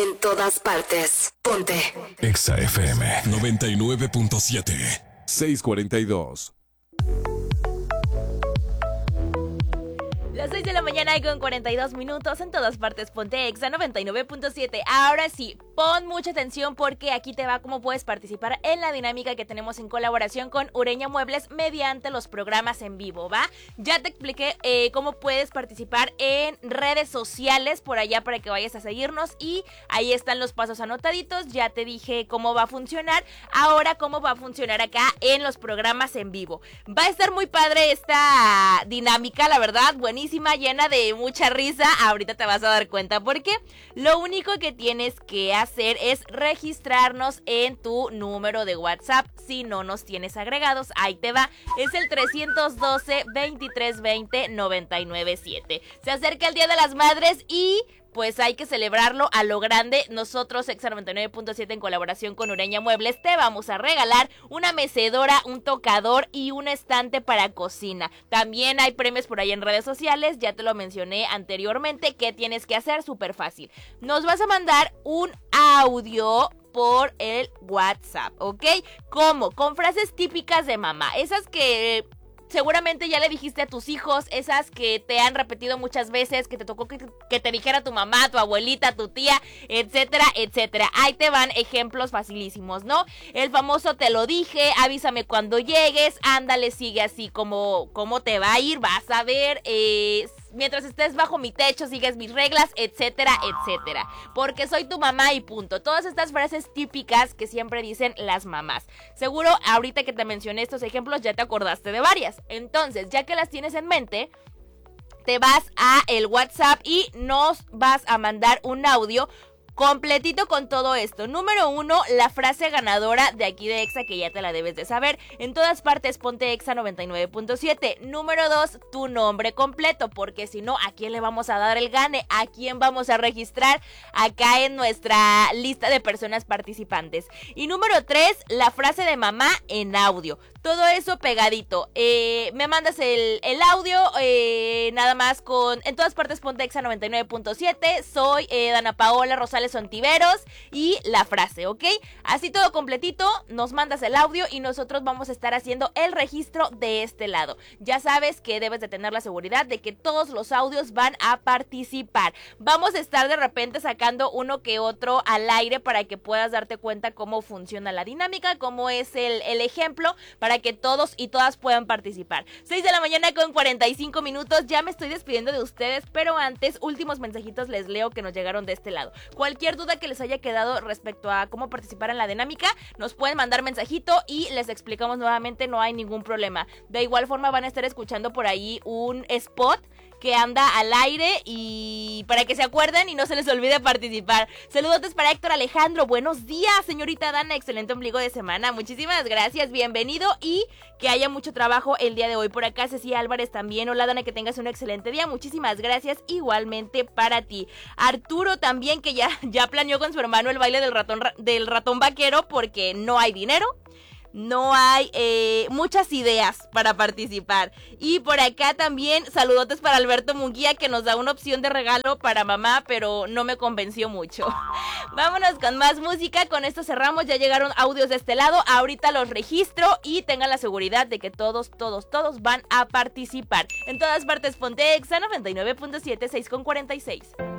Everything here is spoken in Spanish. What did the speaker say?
En todas partes. Ponte. Exa FM 99.7. 6:42. Las 6 de la mañana y con 42 minutos en todas partes. Ponte Exa 99.7. Ahora sí, pon mucha atención porque aquí te va cómo puedes participar en la dinámica que tenemos en colaboración con Ureña Muebles mediante los programas en vivo, ¿va? Ya te expliqué cómo puedes participar en redes sociales por allá para que vayas a seguirnos y ahí están los pasos anotaditos. Ya te dije cómo va a funcionar. Ahora cómo va a funcionar acá en los programas en vivo. Va a estar muy padre esta dinámica, la verdad, buenísima, llena de mucha risa. Ahorita te vas a dar cuenta porque lo único que tienes que hacer es registrarnos en tu número de WhatsApp. Si no nos tienes agregados, ahí te va. Es el 312-2320-997. Se acerca el Día de las Madres y pues hay que celebrarlo a lo grande. Nosotros, Exa 99.7, en colaboración con Ureña Muebles, te vamos a regalar una mecedora, un tocador y un estante para cocina. También hay premios por ahí en redes sociales, ya te lo mencioné anteriormente. ¿Qué tienes que hacer? Súper fácil. Nos vas a mandar un audio por el WhatsApp, ¿ok? ¿Cómo? Con frases típicas de mamá, esas que seguramente ya le dijiste a tus hijos, esas que te han repetido muchas veces, que te tocó que te dijera tu mamá, tu abuelita, tu tía, etcétera, etcétera. Ahí te van ejemplos facilísimos, ¿no? El famoso te lo dije, avísame cuando llegues, ándale, sigue así como te va a ir, vas a ver, mientras estés bajo mi techo, sigues mis reglas, etcétera, etcétera. Porque soy tu mamá y punto. Todas estas frases típicas que siempre dicen las mamás. Seguro, ahorita que te mencioné estos ejemplos, ya te acordaste de varias. Entonces, ya que las tienes en mente, te vas a el WhatsApp y nos vas a mandar un audio completito con todo esto. Número 1, la frase ganadora de aquí de Exa, que ya te la debes de saber. En todas partes, ponte Exa 99.7. Número 2, tu nombre completo, porque si no, ¿a quién le vamos a dar el gane? ¿A quién vamos a registrar acá en nuestra lista de personas participantes? Y número 3, la frase de mamá en audio. Todo eso pegadito. Me mandas el audio, nada más en todas partes ponte Exa 99.7. Soy Dana Paola Rosales Ontiveros y la frase, ¿ok? Así todo completito, nos mandas el audio y nosotros vamos a estar haciendo el registro de este lado. Ya sabes que debes de tener la seguridad de que todos los audios van a participar. Vamos a estar de repente sacando uno que otro al aire para que puedas darte cuenta cómo funciona la dinámica, cómo es el ejemplo, para que todos y todas puedan participar. 6 de la mañana con 45 minutos, ya me estoy despidiendo de ustedes, pero antes, últimos mensajitos les leo que nos llegaron de este lado. Cualquier duda que les haya quedado respecto a cómo participar en la dinámica, nos pueden mandar mensajito y les explicamos nuevamente, no hay ningún problema. De igual forma van a estar escuchando por ahí un spot que anda al aire y para que se acuerden y no se les olvide participar. Saludotes para Héctor Alejandro, buenos días señorita Dana, excelente ombligo de semana, muchísimas gracias, bienvenido y que haya mucho trabajo el día de hoy. Por acá Cecilia Álvarez también, hola Dana, que tengas un excelente día, muchísimas gracias, igualmente para ti. Arturo también, que ya planeó con su hermano el baile del ratón vaquero porque no hay dinero. No hay muchas ideas para participar. Y por acá también saludotes para Alberto Munguía, que nos da una opción de regalo para mamá, pero no me convenció mucho. Vámonos con más música, con esto cerramos, ya llegaron audios de este lado, ahorita los registro y tengan la seguridad de que todos van a participar. En todas partes ponte Exa 99.7, 6:46.